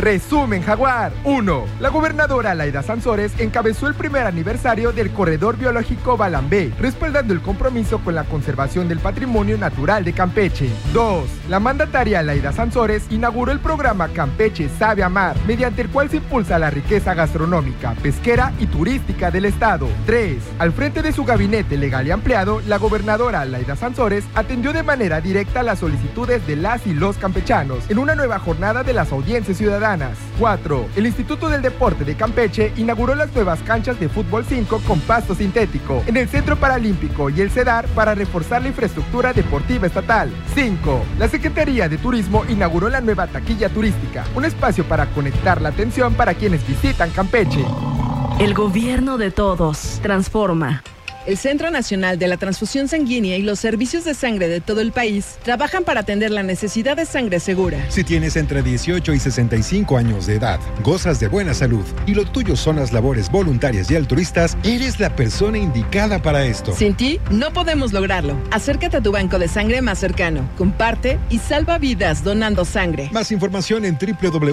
Resumen Jaguar. 1. La gobernadora Laida Sansores encabezó el primer aniversario del Corredor Biológico Balambé, respaldando el compromiso con la conservación del patrimonio natural de Campeche. 2. La mandataria Laida Sansores inauguró el programa Campeche Sabe Amar, mediante el cual se impulsa la riqueza gastronómica, pesquera y turística del estado. 3. Al frente de su gabinete legal y ampliado, la gobernadora Laida Sansores atendió de manera directa las solicitudes de las y los campechanos en una nueva jornada de las audiencias ciudadanas. 4. El Instituto del Deporte de Campeche inauguró las nuevas canchas de fútbol 5 con pasto sintético en el Centro Paralímpico y el CEDAR para reforzar la infraestructura deportiva estatal. 5. La Secretaría de Turismo inauguró la nueva taquilla turística, un espacio para conectar la atención para quienes visitan Campeche. El gobierno de todos transforma. El Centro Nacional de la Transfusión Sanguínea y los servicios de sangre de todo el país trabajan para atender la necesidad de sangre segura. Si tienes entre 18 y 65 años de edad, gozas de buena salud y lo tuyo son las labores voluntarias y altruistas, eres la persona indicada para esto. Sin ti, no podemos lograrlo. Acércate a tu banco de sangre más cercano, comparte y salva vidas donando sangre. Más información en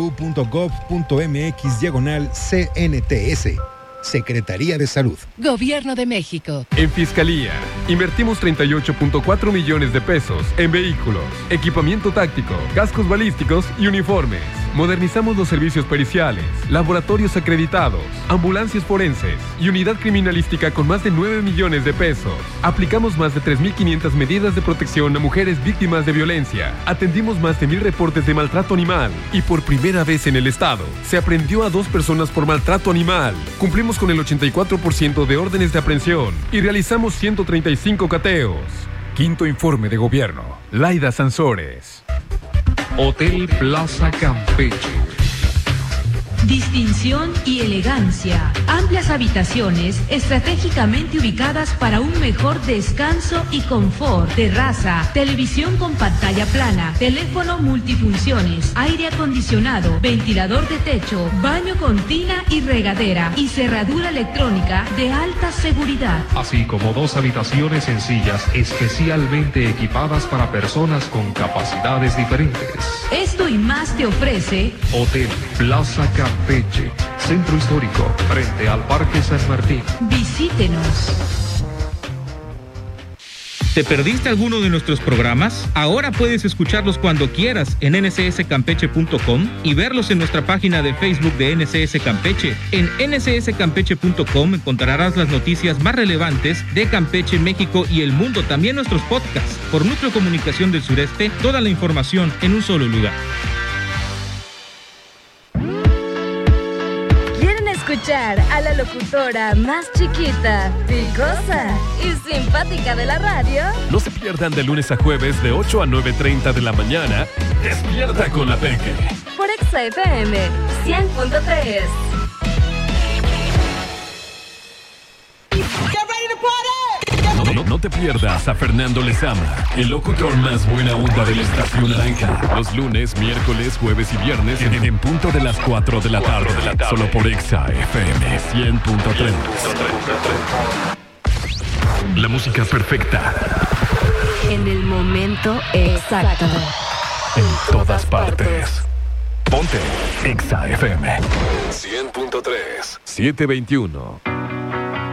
www.gov.mx/CNTS. Secretaría de Salud. Gobierno de México. En Fiscalía, invertimos 38.4 millones de pesos en vehículos, equipamiento táctico, cascos balísticos y uniformes. Modernizamos los servicios periciales, laboratorios acreditados, ambulancias forenses y unidad criminalística con más de 9 millones de pesos. Aplicamos más de 3.500 medidas de protección a mujeres víctimas de violencia. Atendimos más de 1,000 reportes de maltrato animal. Y por primera vez en el estado, se aprehendió a 2 personas por maltrato animal. Cumplimos con el 84% de órdenes de aprehensión y realizamos 135 cateos. Quinto informe de gobierno. Laida Sansores. Hotel Plaza Campeche. Distinción y elegancia. Amplias habitaciones estratégicamente ubicadas para un mejor descanso y confort. Terraza, televisión con pantalla plana, teléfono multifunciones, aire acondicionado, ventilador de techo, baño con tina y regadera y cerradura electrónica de alta seguridad. Así como 2 habitaciones sencillas especialmente equipadas para personas con capacidades diferentes. Esto y más te ofrece Hotel Plaza Campeche, Centro Histórico, frente al Parque San Martín. Visítenos. ¿Te perdiste alguno de nuestros programas? Ahora puedes escucharlos cuando quieras en ncscampeche.com y verlos en nuestra página de Facebook de NCS Campeche. En ncscampeche.com encontrarás las noticias más relevantes de Campeche, México y el mundo. También nuestros podcasts. Por Núcleo Comunicación del Sureste, toda la información en un solo lugar. Escuchar a la locutora más chiquita, picosa y simpática de la radio. No se pierdan de lunes a jueves de 8 a 9:30 de la mañana. Despierta con la Peque. Por Exa FM 100.3. No te pierdas a Fernando Lezama, el locutor más buena onda de la Estación Naranja. Los lunes, miércoles, jueves y viernes en punto de las 4 de la tarde. Solo por Exa FM 100.3. La música perfecta. En el momento exacto. En todas partes. Ponte Exa FM 100.3. 721.